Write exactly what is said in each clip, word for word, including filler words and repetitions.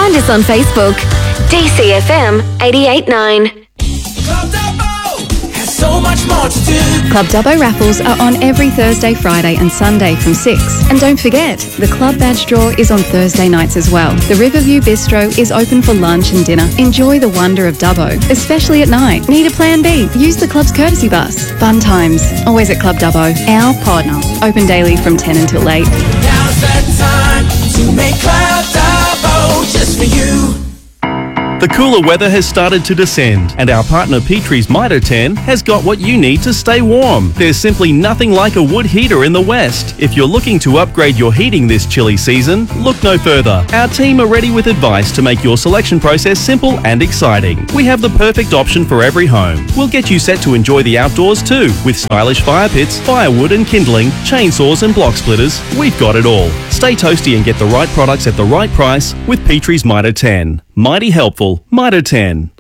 Find us on Facebook. D C F M eighty-eight point nine. Club Dubbo has so much more to do. Club Dubbo raffles are on every Thursday, Friday and Sunday from six. And don't forget, the Club Badge draw is on Thursday nights as well. The Riverview Bistro is open for lunch and dinner. Enjoy the wonder of Dubbo, especially at night. Need a plan B? Use the club's courtesy bus. Fun times, always at Club Dubbo, our partner. Open daily from ten until eight. Now's that time to make Club Dubbo just for you. The cooler weather has started to descend, and our partner Petrie's Mitre ten has got what you need to stay warm. There's simply nothing like a wood heater in the West. If you're looking to upgrade your heating this chilly season, look no further. Our team are ready with advice to make your selection process simple and exciting. We have the perfect option for every home. We'll get you set to enjoy the outdoors too, with stylish fire pits, firewood and kindling, chainsaws and block splitters. We've got it all. Stay toasty and get the right products at the right price with Petrie's Mitre ten. Mighty helpful. Mitre ten.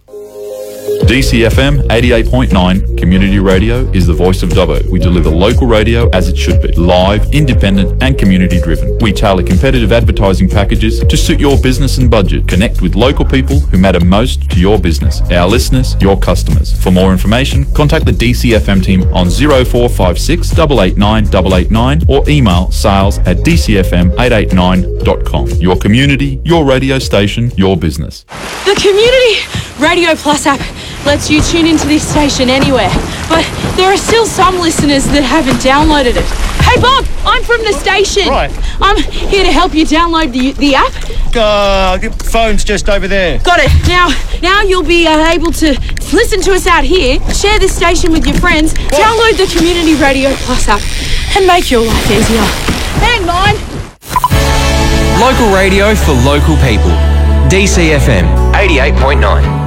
D C F M eighty-eight point nine Community Radio is the voice of Dubbo. We deliver local radio as it should be. Live, independent and community driven. We tailor competitive advertising packages to suit your business and budget. Connect with local people who matter most to your business. Our listeners, your customers. For more information, contact the D C F M team on zero four five six, eight eight nine, eight eight nine or email sales at d c f m eight eight nine dot com. Your community, your radio station, your business. The Community Radio Plus app lets you tune into this station anywhere, but there are still some listeners that haven't downloaded it. Hey Bob, I'm from the station. Right. I'm here to help you download the the app. Uh, the phone's just over there. Got it. Now, now you'll be uh, able to listen to us out here, share this station with your friends, what? Download the Community Radio Plus app, and make your life easier. And mine. Local radio for local people. D C F M eighty-eight point nine.